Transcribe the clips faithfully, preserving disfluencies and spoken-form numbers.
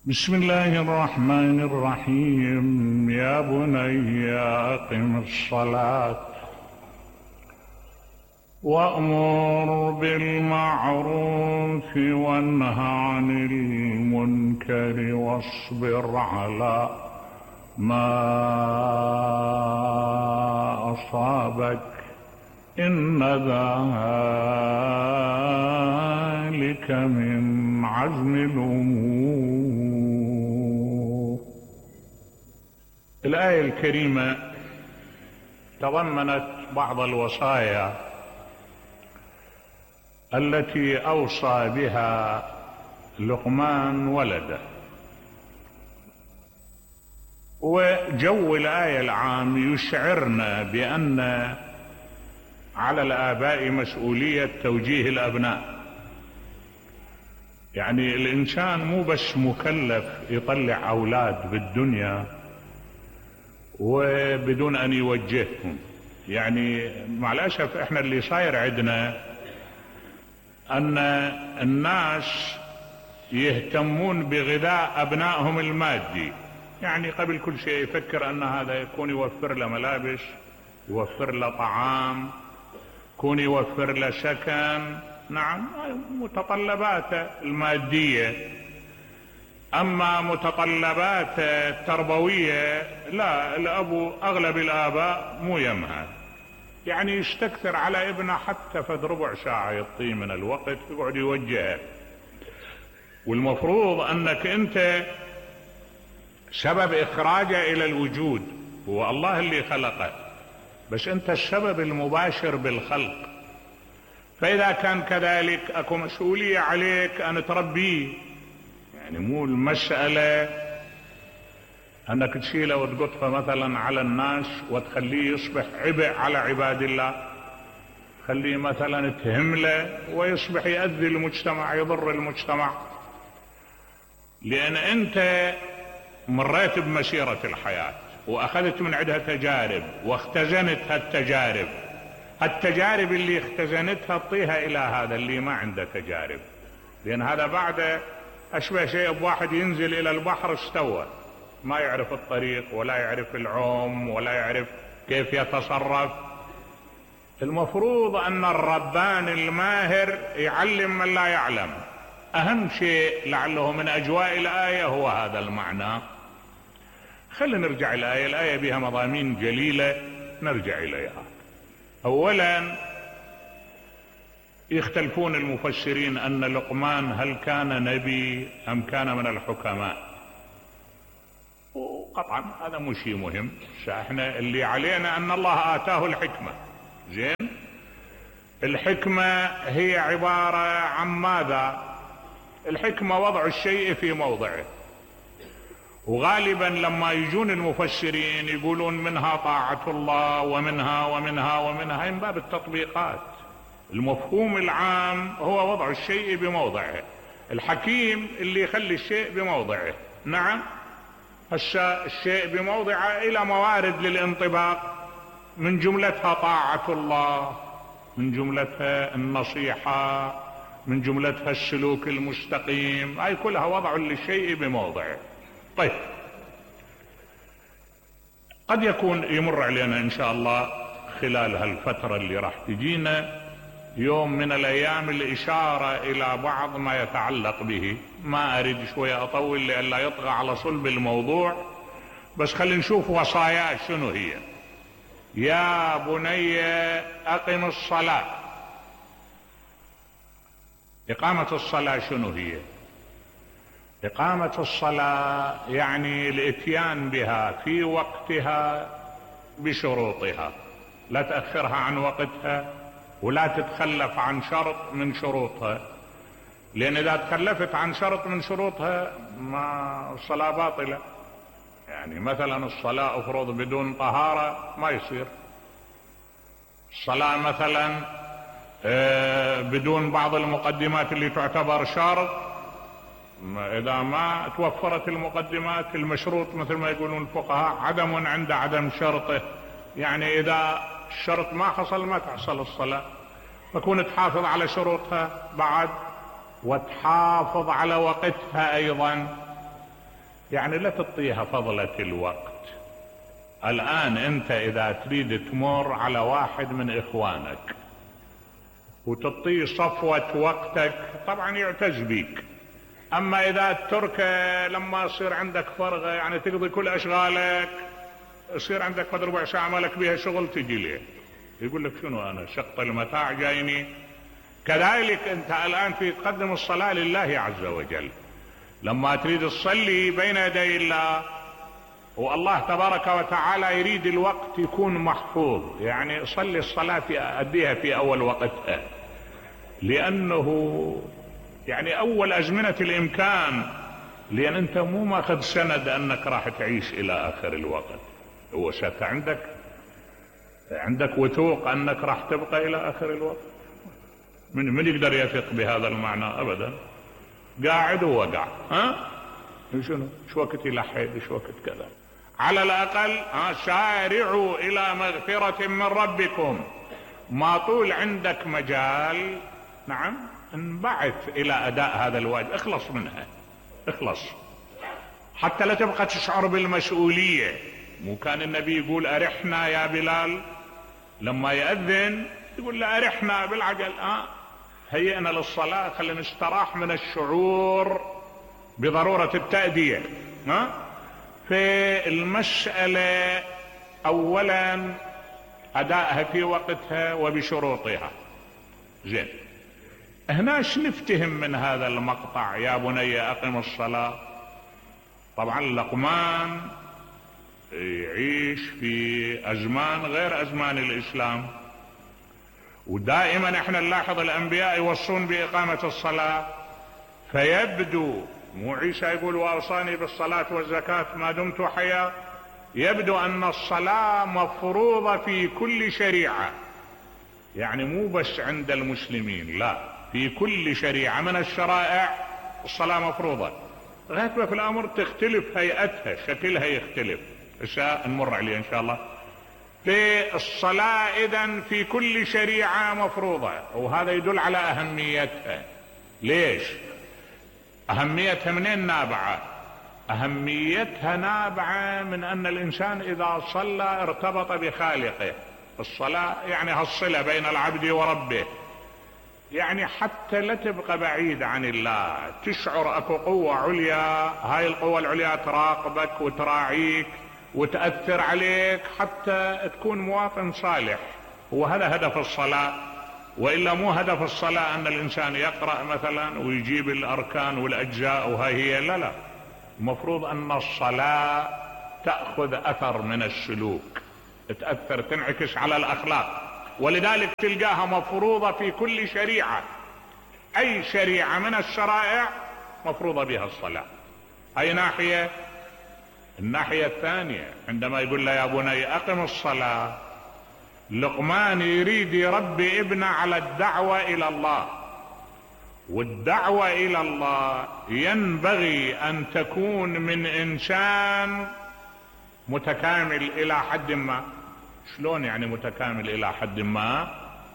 بسم الله الرحمن الرحيم. يا بني أقم الصلاة وأمر بالمعروف وانه عن المنكر واصبر على ما أصابك إن ذلك من عزم الأمور. الآية الكريمة تضمنت بعض الوصايا التي أوصى بها لقمان ولده، وجو الآية العام يشعرنا بأن على الآباء مسؤولية توجيه الأبناء. يعني الإنسان مو بس مكلف يطلع أولاد بالدنيا وبدون أن يوجههم. يعني مع الأسف إحنا اللي صاير عندنا أن الناس يهتمون بغذاء أبنائهم المادي، يعني قبل كل شيء يفكر أن هذا يكون يوفر له ملابس، يوفر له طعام، يكون يوفر له سكن، نعم متطلباته المادية. أما متطلبات التربوية لا، الأب أغلب الآباء مو يمها، يعني يستكثر على ابنه حتى فد ربع ساعة يعطيه من الوقت يقعد يوجهه. والمفروض أنك أنت سبب إخراجه إلى الوجود، هو الله اللي خلقه، بس أنت السبب المباشر بالخلق. فإذا كان كذلك أكو مسؤولية عليك أن تربيه. يعني مو المسألة أنك تشيله وتقطفه مثلا على الناس وتخليه يصبح عبء على عباد الله، خليه مثلا تهمله ويصبح يؤذي المجتمع، يضر المجتمع. لأن أنت مريت بمسيرة الحياة وأخذت من عندها تجارب واختزنت هالتجارب، التجارب اللي اختزنتها اعطيها إلى هذا اللي ما عنده تجارب. لأن هذا بعد أشبه شيء بواحد ينزل إلى البحر استوى، ما يعرف الطريق ولا يعرف العوم ولا يعرف كيف يتصرف. المفروض أن الربان الماهر يعلم من لا يعلم. أهم شيء لعله من أجواء الآية هو هذا المعنى. خلينا نرجع الآية، الآية بها مضامين جليلة نرجع إليها. أولا يختلفون المفسرين أن لقمان هل كان نبي أم كان من الحكماء، وقطعا هذا مو شيء مهم. احنا اللي علينا أن الله آتاه الحكمة. زين، الحكمة هي عبارة عن ماذا؟ الحكمة وضع الشيء في موضعه. وغالبا لما يجون المفسرين يقولون منها طاعة الله ومنها ومنها ومنها من باب التطبيقات. المفهوم العام هو وضع الشيء بموضعه، الحكيم اللي يخلي الشيء بموضعه. نعم، هسه الشيء بموضعه إلى موارد للانطباق، من جملتها طاعة الله، من جملتها النصيحة، من جملتها السلوك المستقيم، هاي كلها وضع للشيء بموضعه. طيب، قد يكون يمر علينا إن شاء الله خلال هالفترة اللي راح تجينا يوم من الأيام الإشارة إلى بعض ما يتعلق به. ما أريد شوية أطول لئلا يطغى على صلب الموضوع، بس خلينا نشوف وصايا شنو هي. يا بني أقم الصلاة. إقامة الصلاة شنو هي؟ إقامة الصلاة يعني الإتيان بها في وقتها بشروطها، لا تأخرها عن وقتها ولا تتخلف عن شرط من شروطها. لأن إذا تخلفت عن شرط من شروطها ما الصلاة باطلة. يعني مثلا الصلاة أفرض بدون طهارة ما يصير. الصلاة مثلا بدون بعض المقدمات اللي تعتبر شرط، إذا ما توفرت المقدمات المشروط مثل ما يقولون الفقهاء عدم عند عدم شرطه. يعني إذا الشرط ما حصل ما تحصل الصلاة. فكون تحافظ على شروطها بعد، وتحافظ على وقتها أيضا. يعني لا تعطيها فضلة الوقت. الآن أنت إذا تريد تمر على واحد من إخوانك وتعطيه صفوة وقتك طبعا يعتز بيك، أما إذا تتركه لما يصير عندك فرغة يعني تقضي كل أشغالك، يصير عندك قد ربع ساعة مالك بيها شغل تجي ليه يقول لك شنو أنا شق المتاع جايني. كذلك أنت الآن في تقدم الصلاة لله عز وجل، لما تريد تصلي بين يدي الله والله تبارك وتعالى يريد الوقت يكون محفوظ، يعني صلي الصلاة أديها في أول وقتها، لأنه يعني أول أزمنة الإمكان، لأن أنت مو ماخذ سند أنك راح تعيش إلى آخر الوقت. هو شات عندك عندك وثوق أنك راح تبقى إلى آخر الوقت؟ من من يقدر يثق بهذا المعنى؟ أبدا. قاعد ووقع، ها شنو شو وقت يلحد شو وقت كذا. على الأقل ها سارعوا إلى مغفرة من ربكم، ما طول عندك مجال نعم انبعث إلى أداء هذا الواجب، اخلص منها اخلص حتى لا تبقى تشعر بالمسؤولية. مو كان النبي يقول أرحنا يا بلال لما يأذن، يقول له أرحنا بالعجل، ها هيئنا للصلاة، خلينا نستراح من الشعور بضرورة التأدية. ها في المسألة أولا أدائها في وقتها وبشروطها. زين، هناش نفتهم من هذا المقطع يا بني أقم الصلاة. طبعا لقمان يعيش في أزمان غير أزمان الإسلام، ودائما احنا نلاحظ الأنبياء يوصون بإقامة الصلاة، فيبدو مو عيسى يقول وأوصاني بالصلاة والزكاة ما دمت حيا، يبدو أن الصلاة مفروضة في كل شريعة، يعني مو بس عند المسلمين، لا في كل شريعة من الشرائع الصلاة مفروضة. غاية ما في الأمر تختلف هيئتها، شكلها يختلف، إشاء نمر عليه إن شاء الله. في الصلاة إذن في كل شريعة مفروضة، وهذا يدل على أهميتها. ليش أهميتها؟ منين نابعة؟ أهميتها نابعة من أن الإنسان إذا صلى ارتبط بخالقه. الصلاة يعني هالصلة بين العبد وربه، يعني حتى لا تبقى بعيد عن الله، تشعر أكو قوة عليا، هاي القوة العليا تراقبك وتراعيك وتأثر عليك حتى تكون مواطن صالح. وهذا هدف الصلاة، وإلا مو هدف الصلاة أن الإنسان يقرأ مثلا ويجيب الأركان والأجزاء وهي هي، لا لا، المفروض أن الصلاة تأخذ أثر من السلوك، تأثر تنعكس على الأخلاق، ولذلك تلقاها مفروضة في كل شريعة. أي شريعة من الشرائع مفروضة بها الصلاة. أي ناحية؟ الناحية الثانية عندما يقول له يا بني أقم الصلاة، لقمان يريد يربي ابنه على الدعوة إلى الله، والدعوة إلى الله ينبغي أن تكون من إنسان متكامل إلى حد ما. شلون يعني متكامل إلى حد ما؟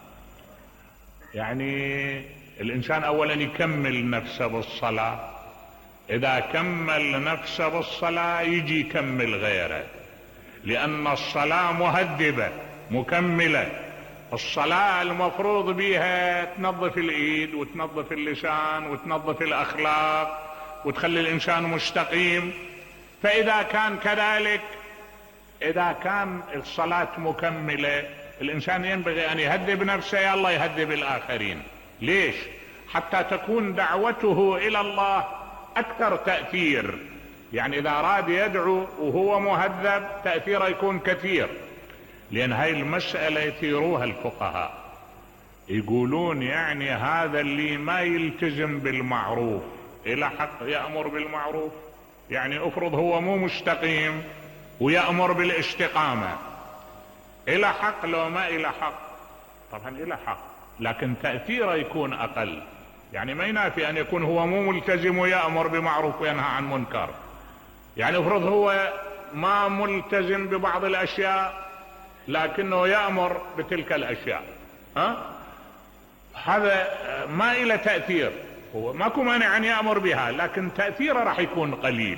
يعني الإنسان أولا يكمل نفسه بالصلاة، إذا كمل نفسه بالصلاة يجي يكمل غيره، لأن الصلاة مهذبة مكملة. الصلاة المفروض بها تنظف الإيد وتنظف اللسان وتنظف الأخلاق وتخلي الإنسان مستقيم. فإذا كان كذلك، إذا كان الصلاة مكملة، الإنسان ينبغي أن يهذب نفسه، يا الله يهذب الآخرين. ليش؟ حتى تكون دعوته إلى الله أكثر تأثير. يعني إذا أراد يدعو وهو مهذب تأثيره يكون كثير. لأن هاي المسألة يثيروها الفقهاء، يقولون يعني هذا اللي ما يلتزم بالمعروف إلى حق يأمر بالمعروف، يعني أفرض هو مو مستقيم ويأمر بالاستقامة، إلى حق لو ما إلى حق؟ طبعا إلى حق، لكن تأثيره يكون أقل. يعني ما ينافي أن يكون هو مو ملتزم ويأمر بمعروف وينهى عن منكر، يعني أفرض هو ما ملتزم ببعض الأشياء لكنه يأمر بتلك الأشياء، ها؟ هذا ما إلى تأثير، هو ماكو مانع أن يأمر بها لكن تأثيره راح يكون قليل.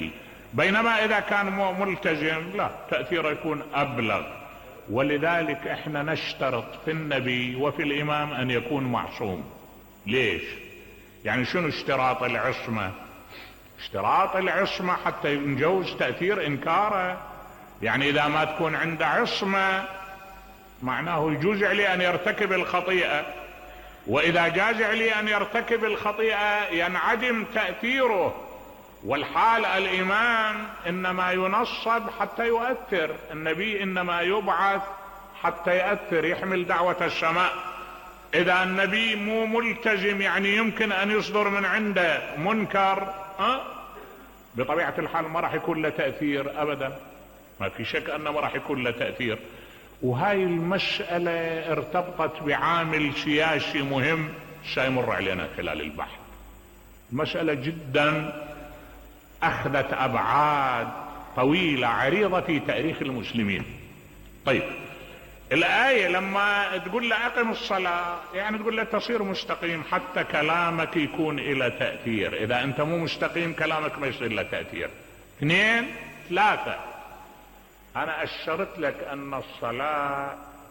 بينما اذا كان ملتزم لا، تأثيره يكون ابلغ. ولذلك احنا نشترط في النبي وفي الامام ان يكون معصوم. ليش؟ يعني شنو اشتراط العصمة؟ اشتراط العصمة حتى ينجوز تأثير انكاره. يعني اذا ما تكون عنده عصمة معناه يجوز عليه ان يرتكب الخطيئة، واذا جاز عليه ان يرتكب الخطيئة ينعدم تأثيره. والحال الامام انما ينصب حتى يؤثر، النبي انما يبعث حتى يأثر، يحمل دعوة السماء. اذا النبي مو ملتزم يعني يمكن ان يصدر من عنده منكر، أه؟ بطبيعة الحال ما راح يكون له تأثير ابدا، ما في شك انه ما راح يكون له تأثير. وهاي المسألة ارتبطت بعامل سياسي مهم سيمر علينا خلال البحث. مسألة جدا اخذت ابعاد طويلة عريضة في تاريخ المسلمين. طيب، الآية لما تقول له اقم الصلاة يعني تقول له تصير مستقيم حتى كلامك يكون الى تأثير. اذا انت مو مستقيم كلامك ما يصير له تأثير. اثنين، ثلاثة، انا اشرت لك ان الصلاة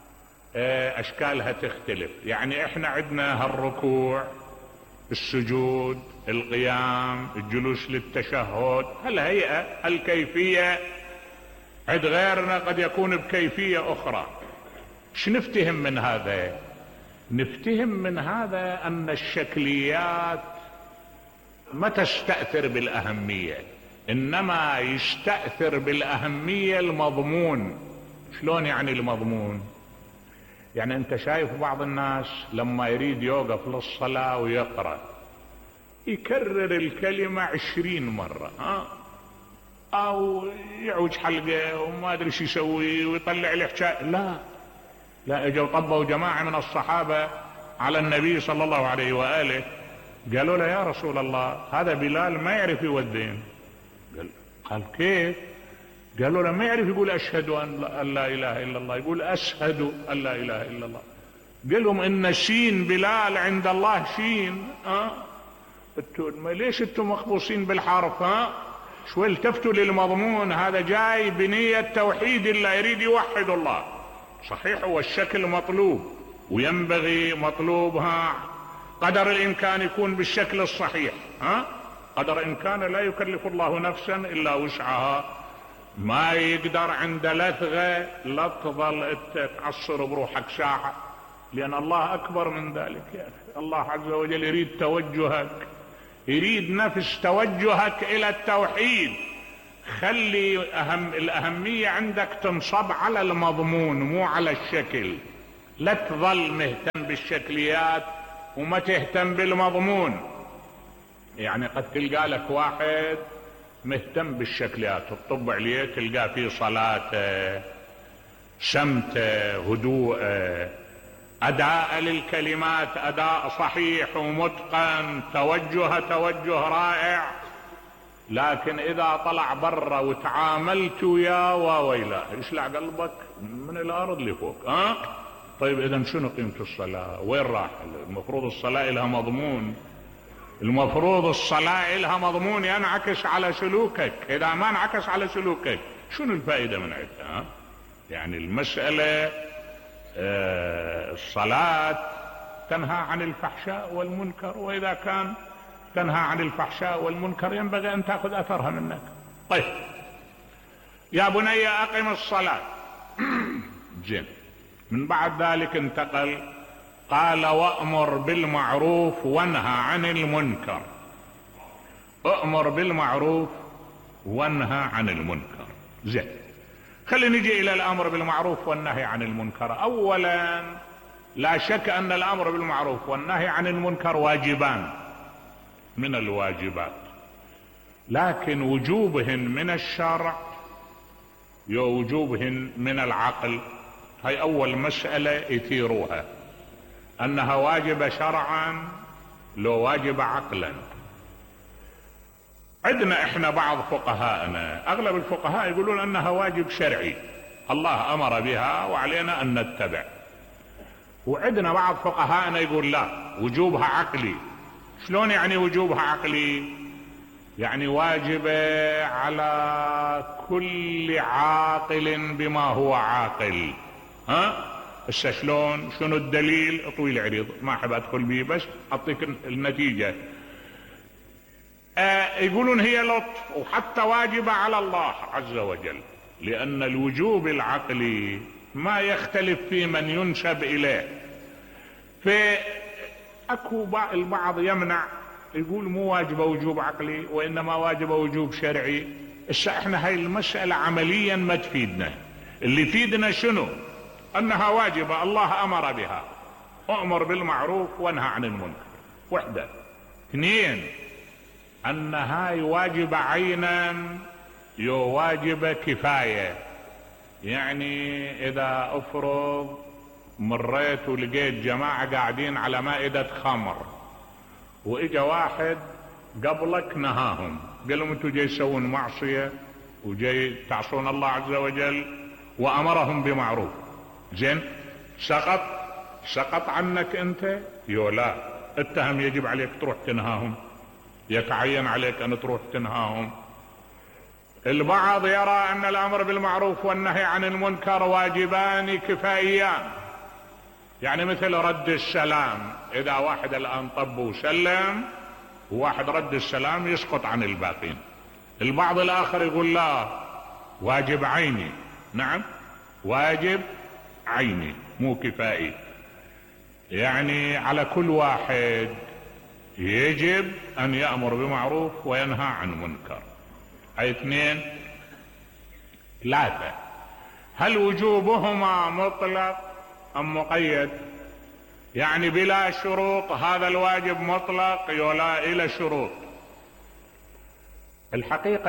اشكالها تختلف. يعني احنا عندنا هالركوع، السجود، القيام، الجلوس للتشهد، هالهيئة، الكيفية. عند غيرنا قد يكون بكيفية اخرى. ايش نفتهم من هذا؟ نفتهم من هذا ان الشكليات ما تستأثر بالاهمية، انما يستأثر بالاهمية المضمون. شلون يعني المضمون؟ يعني انت شايف بعض الناس لما يريد يوقف للصلاة ويقرأ يكرر الكلمة عشرين مرة، ها؟ او يعوج حلقه وما ادري شو يسوي ويطلع له حكايه. لا لا، اجوا طبوا جماعة من الصحابة على النبي صلى الله عليه وآله، قالوا له يا رسول الله هذا بلال ما يعرف يودين. قال, قال كيف؟ قالوا له ما يعرف يقول اشهد ان لا اله الا الله، يقول اشهد ان لا اله الا الله. قال لهم ان شين بلال عند الله شين. اه ما ليش انتم مخبوصين بالحرف؟ ها شوي التفتوا للمضمون. هذا جاي بنية توحيد الله، يريد يوحد الله. صحيح هو الشكل مطلوب وينبغي مطلوبها قدر الامكان يكون بالشكل الصحيح، ها قدر الامكان لا يكلف الله نفسا الا وسعها. ما يقدر عند لثغة لا تظل تعصر بروحك ساعة، لان الله اكبر من ذلك. يا اخي الله عز وجل يريد توجهك، يريد نفس توجهك الى التوحيد. خلي أهم الاهمية عندك تنصب على المضمون مو على الشكل. لا تظل مهتم بالشكليات وما تهتم بالمضمون. يعني قد تلقى لك واحد مهتم بالشكليات، تطب عليه تلقى فيه صلاته، سمته، هدوءه، اداء للكلمات اداء صحيح ومتقن، توجه توجه رائع. لكن اذا طلع برا وتعاملت وياه وويلا يشلع قلبك من الارض لفوق. ها أه؟ طيب اذا شنو قيمة الصلاة؟ وين راح؟ المفروض الصلاة لها مضمون، المفروض الصلاة لها مضمون ينعكس على سلوكك. اذا ما انعكس على سلوكك شنو الفائدة من عدها؟ يعني المسألة آه الصلاة تنهى عن الفحشاء والمنكر، واذا كان تنهى عن الفحشاء والمنكر ينبغي ان تأخذ اثرها منك. طيب يا بني اقم الصلاة. زين، من بعد ذلك انتقل قال وأمر بالمعروف وانهى عن المنكر. أمر بالمعروف وانهى عن المنكر. زين، خلينا نجي الى الامر بالمعروف والنهي عن المنكر. اولا لا شك ان الامر بالمعروف والنهي عن المنكر واجبان من الواجبات، لكن وجوبهن من الشرع ووجوبهن من العقل. هاي اول مسألة يثيروها، انها واجبة شرعا لو واجبة عقلا. عندنا احنا بعض فقهاءنا، اغلب الفقهاء يقولون انها واجب شرعي، الله امر بها وعلينا ان نتبع. وعندنا بعض فقهاءنا يقول لا، وجوبها عقلي. شلون يعني وجوبها عقلي؟ يعني واجبة على كل عاقل بما هو عاقل. ها هسه شلون؟ شنو الدليل؟ طويل عريض ما احب ادخل به، بس اعطيك النتيجة. آه يقولون هي لطف وحتى واجبة على الله عز وجل، لان الوجوب العقلي ما يختلف في من ينسب اليه. فاكو البعض يمنع يقول مو واجبة وجوب عقلي وانما واجبة وجوب شرعي. هسه احنا هاي المسألة عمليا ما تفيدنا، اللي يفيدنا شنو؟ انها واجبة الله امر بها، اؤمر بالمعروف وانهى عن المنكر، وحدة. اثنين، ان هاي واجبة عينا يو واجبة كفاية. يعني اذا افرض مريت ولقيت جماعة قاعدين على مائدة خمر واجا واحد قبلك نهاهم، قال لهم انتوا جاي تسوون معصية وجاي تعصون الله عز وجل وامرهم بمعروف، زين سقط سقط عنك انت؟ يو لا، اتهم يجب عليك تروح تنهاهم، يتعين عليك ان تروح تنهاهم. البعض يرى ان الامر بالمعروف والنهي عن المنكر واجبان كفائيان، يعني مثل رد السلام، اذا واحد الان طب وسلم وواحد رد السلام يسقط عن الباقين. البعض الاخر يقول لا، واجب عيني. نعم واجب عيني مو كفائي، يعني على كل واحد يجب ان يأمر بمعروف وينهى عن منكر. هاي اثنين. ثلاثة، هل وجوبهما مطلق ام مقيد؟ يعني بلا شروط هذا الواجب مطلق ولا الى شروط؟ الحقيقة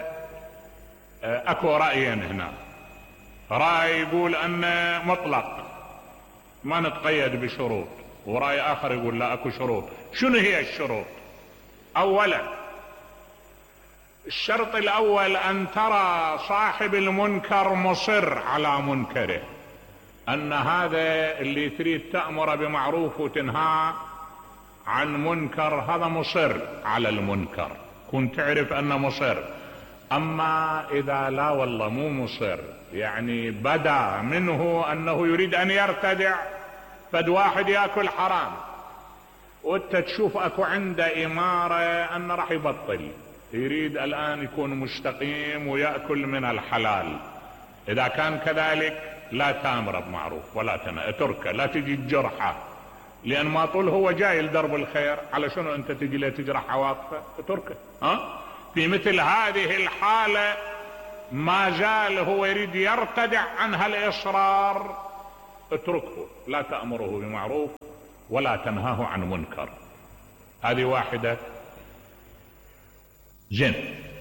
اكو رأيين هنا. رأي يقول ان مطلق ما نتقيد بشروط، ورأي اخر يقول لا اكو شروط. شنو هي الشروط؟ اولا الشرط الاول ان ترى صاحب المنكر مصر على منكره، ان هذا اللي تريد تأمر بمعروف وتنهى عن منكر هذا مصر على المنكر، كنت تعرف انه مصر. اما اذا لا والله مو مصر، يعني بدا منه انه يريد ان يرتدع، فد واحد ياكل حرام وانت تشوف اكو عنده امارة انه راح يبطل، يريد الان يكون مستقيم ويأكل من الحلال، اذا كان كذلك لا تامر بمعروف ولا تنهى، اتركه، لا تجي تجرحه، لان ما طول هو جاي لدرب الخير، على شنو انت تجي له تجرح عواطفه؟ اتركه. ها في مثل هذه الحالة ما زال هو يريد يرتدع عن هالاصرار، اتركه، لا تأمره بمعروف ولا تنهاه عن منكر. هذه واحدة. زين،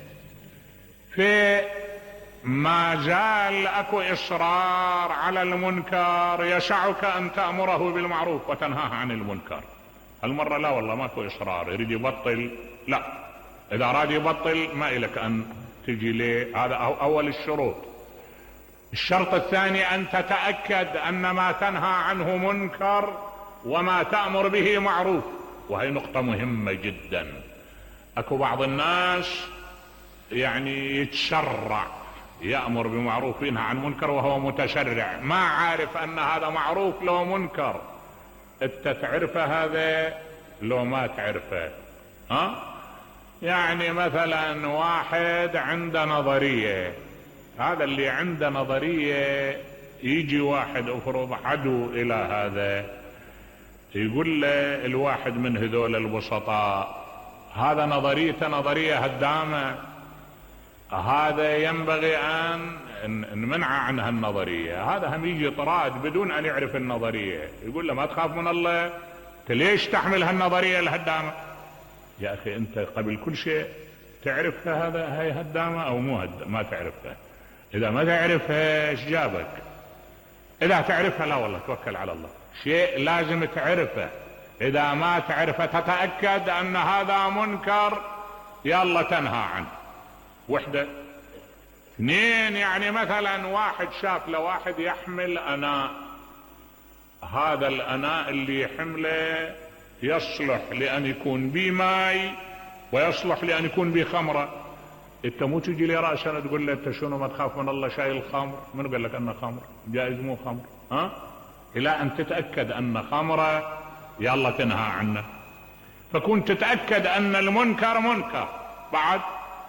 في ما زال اكو اصرار على المنكر يسعك ان تأمره بالمعروف وتنهاه عن المنكر. هالمرة لا والله ماكو اصرار، يريد يبطل، لا، اذا اراد يبطل ما الك ان تجي ليه. هذا اول الشروط. الشرط الثاني ان تتأكد ان ما تنهى عنه منكر وما تأمر به معروف، وهي نقطة مهمة جدا. اكو بعض الناس يعني يتشرع يأمر بمعروف وينهى عن منكر وهو متشرع، ما عارف ان هذا معروف لو منكر. انت تعرفه هذا لو ما تعرفه؟ ها يعني مثلا واحد عنده نظرية، هذا اللي عنده نظرية يجي واحد افرض عدو الى هذا يقول له الواحد من هذول البسطاء هذا نظريته نظرية هدامة، هذا ينبغي ان نمنع عنها النظرية. هذا هم يجي طراد بدون ان يعرف النظرية، يقول له ما تخاف من الله، انت ليش تحمل هالنظرية الهدامة؟ يا اخي انت قبل كل شيء تعرفها هذا هاي هدامة او مو هدامة؟ ما تعرفها. اذا ما تعرفها ايش جابك؟ اذا تعرفها لا والله توكل على الله. شيء لازم تعرفه، اذا ما تعرفه تتأكد ان هذا منكر يلا تنهى عنه. وحدة. اثنين، يعني مثلا واحد شاف لواحد يحمل اناء، هذا الاناء اللي يحمله يصلح لان يكون بيه ماي ويصلح لأن يكون به خمرة. انت مو تجي لي رأسا تقول لي انت شنو ما تخاف من الله شايل الخمر؟ من قال لك انه خمر؟ جائز مو خمر؟ ها؟ الى ان تتأكد ان خمرة يلا تنهى عنه. فكون تتأكد ان المنكر منكر، بعد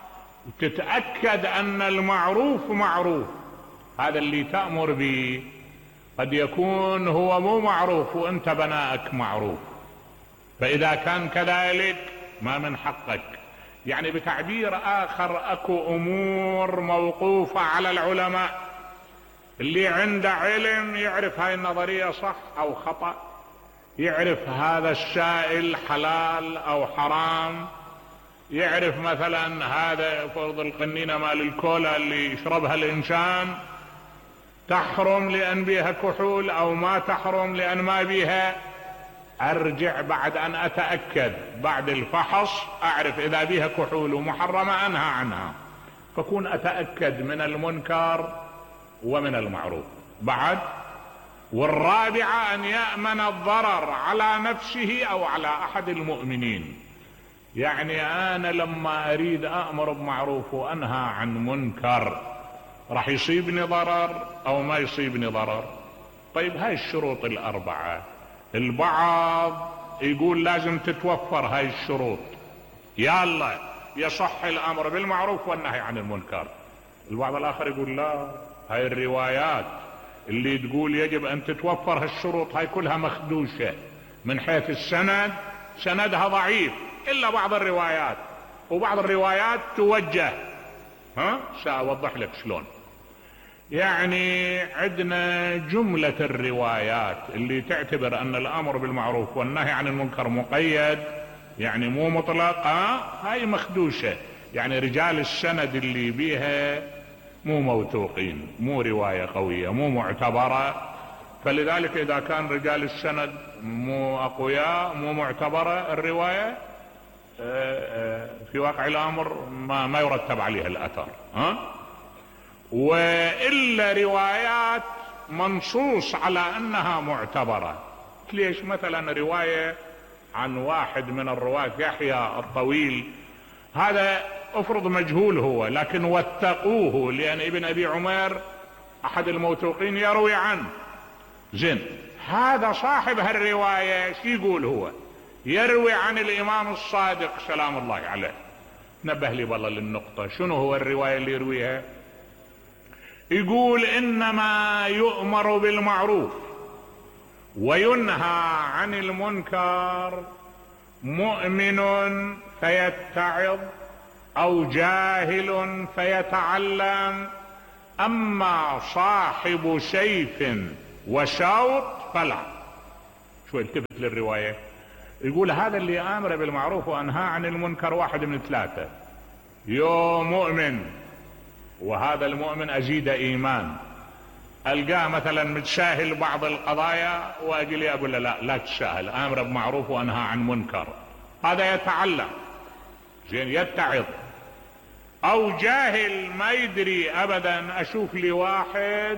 تتأكد ان المعروف معروف. هذا اللي تأمر به قد يكون هو مو معروف وانت بنائك معروف، فاذا كان كذلك ما من حقك. يعني بتعبير اخر اكو امور موقوفة على العلماء، اللي عنده علم يعرف هاي النظرية صح او خطأ، يعرف هذا السائل حلال او حرام، يعرف مثلا هذا فرض القنينة مال الكولا اللي يشربها الانسان تحرم لان بيها كحول او ما تحرم لان ما بيها. ارجع بعد ان اتأكد بعد الفحص اعرف اذا بيها كحول ومحرمة انهى عنها. فكون اتأكد من المنكر ومن المعروف. بعد والرابعة ان يأمن الضرر على نفسه او على احد المؤمنين. يعني انا لما اريد امر بمعروف وانهى عن منكر راح يصيبني ضرر او ما يصيبني ضرر. طيب هاي الشروط الاربعة البعض يقول لازم تتوفر هاي الشروط يلا يصح الامر بالمعروف والنهي عن المنكر. البعض الاخر يقول لا، هاي الروايات اللي تقول يجب ان تتوفر هالشروط هاي كلها مخدوشة من حيث السند، سندها ضعيف الا بعض الروايات، وبعض الروايات توجه. ها سأوضح لك شلون. يعني عندنا جملة الروايات اللي تعتبر ان الامر بالمعروف والنهي عن المنكر مقيد، يعني مو مطلق، هاي مخدوشة. يعني رجال السند اللي بيها مو موثوقين، مو رواية قوية، مو معتبرة. فلذلك اذا كان رجال السند مو اقوياء مو معتبرة الرواية، في واقع الامر ما, ما يرتب عليها الاثر. ها وإلا روايات منصوص على انها معتبرة. ليش؟ مثلا رواية عن واحد من الرواة يحيى الطويل، هذا افرض مجهول هو لكن وثقوه لان ابن ابي عمر احد الموثوقين يروي عنه. زين هذا صاحب هالرواية شي يقول؟ هو يروي عن الامام الصادق سلام الله عليه. نبه لي والله للنقطة، شنو هو الرواية اللي يرويها؟ يقول انما يؤمر بالمعروف وينهى عن المنكر مؤمن فيتعظ او جاهل فيتعلم، اما صاحب سيف وشوط فلا. شو التفت للرواية، يقول هذا اللي امر بالمعروف وانهى عن المنكر واحد من ثلاثة، يو مؤمن وهذا المؤمن ازيد ايمان، القاه مثلا متساهل بعض القضايا واجي لي اقول له لا لا تساهل، امر بمعروف وانهى عن منكر، هذا يتعلم زين يتعظ. او جاهل ما يدري ابدا، اشوف لي واحد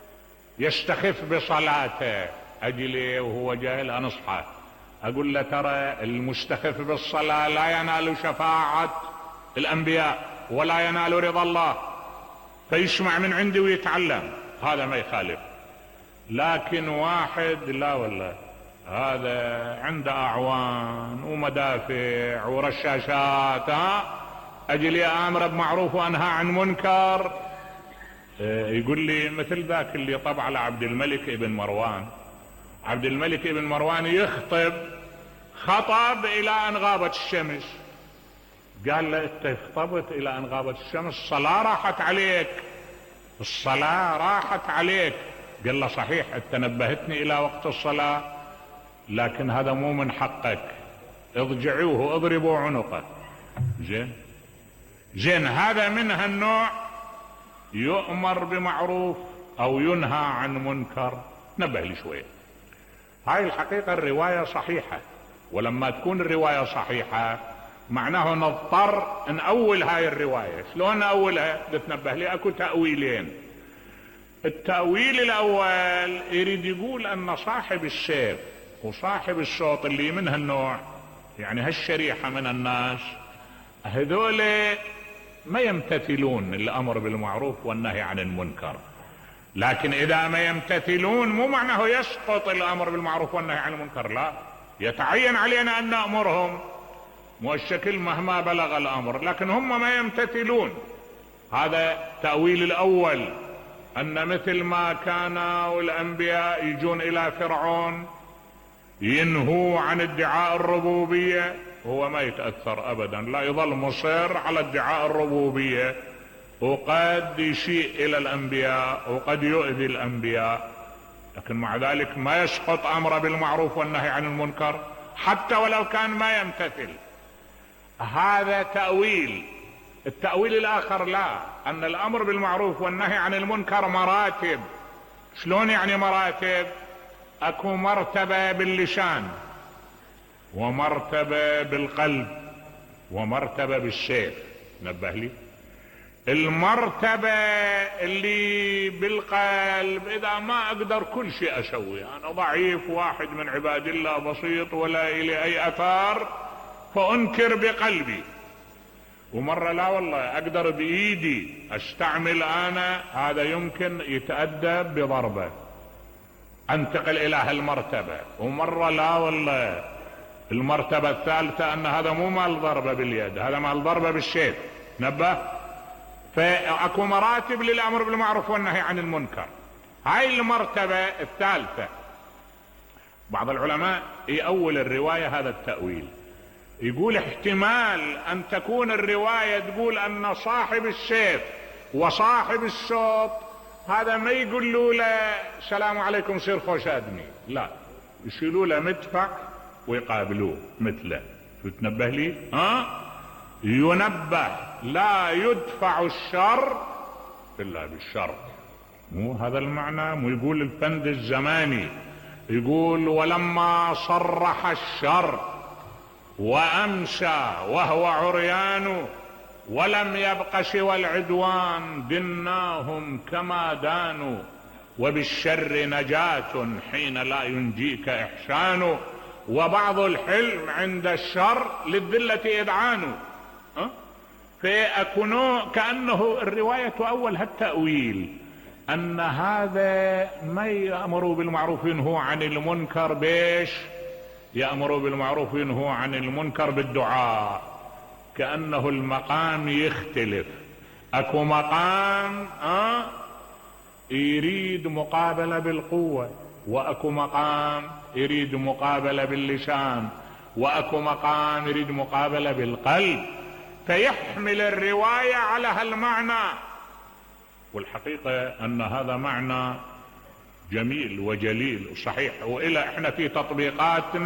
يستخف بصلاته اجي لي وهو جاهل انصحه اقول له ترى المستخف بالصلاة لا ينال شفاعة الانبياء ولا ينال رضا الله، فيسمع من عندي ويتعلم، هذا ما يخالف. لكن واحد لا والله هذا عنده اعوان ومدافع ورشاشات، ها اجي لي امر بمعروف وانهى عن منكر، يقول لي مثل ذاك اللي طبع لعبد الملك ابن مروان. عبد الملك ابن مروان يخطب، خطب الى ان غابت الشمس، قال له انت خطبت الى ان غابت الشمس، الصلاة راحت عليك، الصلاة راحت عليك. قال له صحيح انت نبهتني الى وقت الصلاة لكن هذا مو من حقك، اضجعوه اضربوا عنقه. زين زين هذا من هالنوع يؤمر بمعروف او ينهى عن منكر. نبه لي شوية، هاي الحقيقة الرواية صحيحة، ولما تكون الرواية صحيحة معناه نضطر نأول هاي الرواية. شلون نأولها؟ تنبه لي اكو تأويلين. التأويل الاول يريد يقول ان صاحب السيف وصاحب الصوت اللي من هالنوع، يعني هالشريحة من الناس، هذول ما يمتثلون الامر بالمعروف والنهي عن المنكر. لكن اذا ما يمتثلون مو معناه يسقط الامر بالمعروف والنهي عن المنكر، لا، يتعين علينا ان نأمرهم والشكل مهما بلغ الامر، لكن هم ما يمتثلون. هذا تأويل الاول، ان مثل ما كانوا الانبياء يجون الى فرعون ينهوا عن ادعاء الربوبية، هو ما يتأثر ابدا، لا، يظل مصر على ادعاء الربوبية، وقد يشيء الى الانبياء وقد يؤذي الانبياء، لكن مع ذلك ما يسقط امره بالمعروف والنهي عن المنكر حتى ولو كان ما يمتثل. هذا تأويل. التأويل الاخر لا، ان الامر بالمعروف والنهي عن المنكر مراتب. شلون يعني مراتب؟ اكو مرتبة باللسان، ومرتبة بالقلب، ومرتبة بالسيف. نبه لي، المرتبة اللي بالقلب اذا ما اقدر كل شيء اسوي، انا ضعيف واحد من عباد الله بسيط ولا الي اي اثار، فانكر بقلبي. ومرة لا والله اقدر بايدي استعمل انا، هذا يمكن يتأدب بضربة، انتقل الى هالمرتبة. ومرة لا والله المرتبة الثالثة ان هذا مو مال ضربة باليد، هذا مال ضربة بالسيف. نبه، فاكو مراتب للامر بالمعروف والنهي عن المنكر. هاي المرتبة الثالثة بعض العلماء يأول الرواية هذا التأويل، يقول احتمال ان تكون الرواية تقول ان صاحب السيف وصاحب الصوت هذا ما يقولوا له السلام عليكم سير خوش ادمي، لا، يشيلوا له مدفع ويقابلوه مثله. تنبه لي؟ ها؟ ينبه لا يدفع الشر الا بالشر. مو هذا المعنى؟ مو يقول الفند الزماني، يقول ولما صرح الشر وامسى وهو عريان ولم يبق سوى العدوان دناهم كما دانوا وبالشر نجاة حين لا ينجيك احسان وبعض الحلم عند الشر للذلة اذعان. أه؟ فأكونوا كأنه الرواية تؤول هالتأويل، ان هذا ما يأمروا بالمعروف ينهوا عن المنكر بيش، يأمروا بالمعروف ينهوا عن المنكر بالدعاء، كأنه المقام يختلف. اكو مقام أه يريد مقابلة بالقوة، واكو مقام يريد مقابلة باللسان، واكو مقام يريد مقابلة بالقلب، فيحمل الرواية على هالمعنى. والحقيقة ان هذا معنى جميل وجليل وصحيح، وإلى احنا في تطبيقاتنا